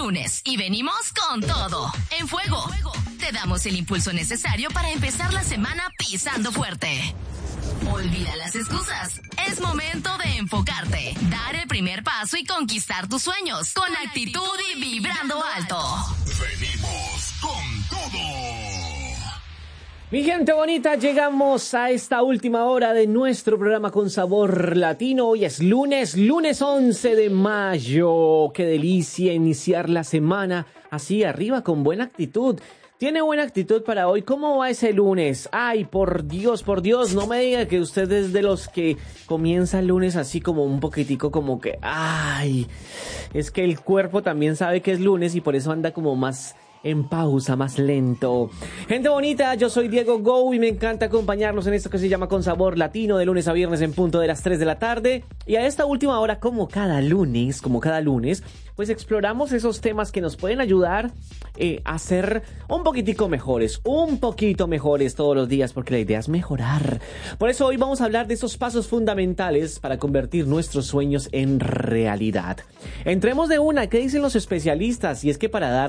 lunes y venimos con todo. En Fuego, te damos el impulso necesario para empezar la semana pisando fuerte. Olvida las excusas. Es momento de enfocarte, dar el primer paso y conquistar tus sueños con actitud y vibrando alto. Venimos con todo. Mi gente bonita, llegamos a esta última hora de nuestro programa con sabor latino. Hoy es lunes 11 de mayo. Qué delicia iniciar la semana así arriba con buena actitud. ¿Tiene buena actitud para hoy? ¿Cómo va ese lunes? Ay, por Dios, no me diga que usted es de los que comienza el lunes así como un poquitico como que... Ay, es que el cuerpo también sabe que es lunes y por eso anda como más en pausa, más lento. Gente bonita, yo soy Diego Go y me encanta acompañarlos en esto que se llama Con Sabor Latino, de lunes a viernes en punto de las 3 de la tarde. Y a esta última hora, como cada lunes, pues exploramos esos temas que nos pueden ayudar a ser un poquito mejores todos los días, porque la idea es mejorar. Por eso hoy vamos a hablar de esos pasos fundamentales para convertir nuestros sueños en realidad. Entremos de una, ¿qué dicen los especialistas? Y es que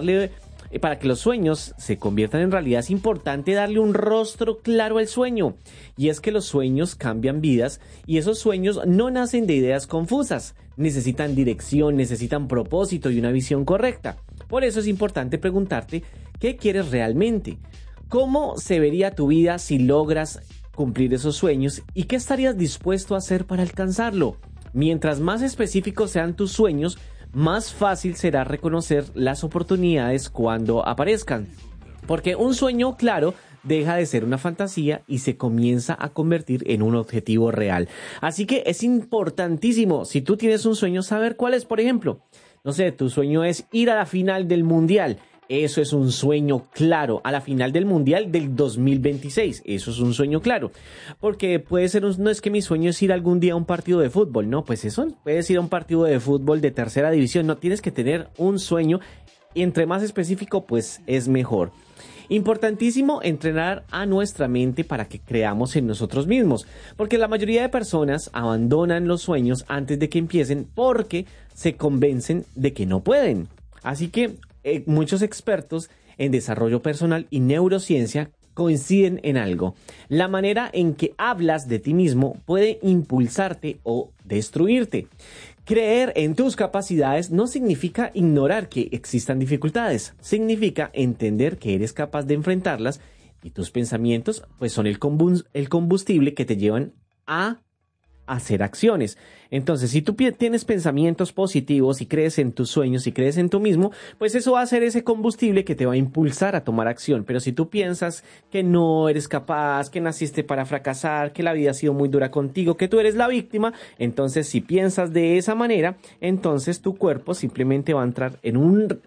para que los sueños se conviertan en realidad es importante darle un rostro claro al sueño. Y es que los sueños cambian vidas y esos sueños no nacen de ideas confusas. Necesitan dirección, necesitan propósito y una visión correcta. Por eso es importante preguntarte qué quieres realmente. ¿Cómo se vería tu vida si logras cumplir esos sueños? ¿Y qué estarías dispuesto a hacer para alcanzarlo? Mientras más específicos sean tus sueños, más fácil será reconocer las oportunidades cuando aparezcan. Porque un sueño claro deja de ser una fantasía y se comienza a convertir en un objetivo real. Así que es importantísimo, si tú tienes un sueño, saber cuál es. Por ejemplo, no sé, tu sueño es ir a la final del mundial. Eso es un sueño claro, a la final del mundial del 2026. Eso es un sueño claro. Porque puede ser, no es que mi sueño es ir algún día a un partido de fútbol. No, pues eso, puedes ir a un partido de fútbol de tercera división. No, tienes que tener un sueño y entre más específico, pues es mejor. Importantísimo entrenar a nuestra mente para que creamos en nosotros mismos. Porque la mayoría de personas abandonan los sueños antes de que empiecen porque se convencen de que no pueden. Así que muchos expertos en desarrollo personal y neurociencia coinciden en algo. La manera en que hablas de ti mismo puede impulsarte o destruirte. Creer en tus capacidades no significa ignorar que existan dificultades. Significa entender que eres capaz de enfrentarlas y tus pensamientos pues son el combustible que te llevan a hacer acciones. Entonces, si tú tienes pensamientos positivos y crees en tus sueños y crees en tú mismo, pues eso va a ser ese combustible que te va a impulsar a tomar acción. Pero si tú piensas que no eres capaz, que naciste para fracasar, que la vida ha sido muy dura contigo, que tú eres la víctima, entonces si piensas de esa manera, entonces tu cuerpo simplemente va a entrar en un